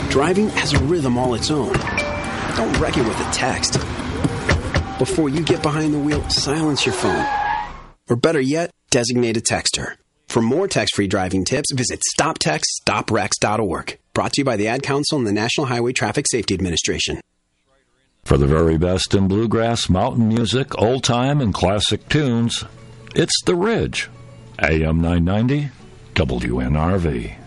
Driving has a rhythm all its own. Don't wreck it with a text. Before you get behind the wheel, silence your phone. Or better yet, designate a texter. For more text-free driving tips, visit stoptextstoprex.org. Brought to you by the Ad Council and the National Highway Traffic Safety Administration. For the very best in bluegrass, mountain music, old-time, and classic tunes, it's The Ridge. AM 990, WNRV.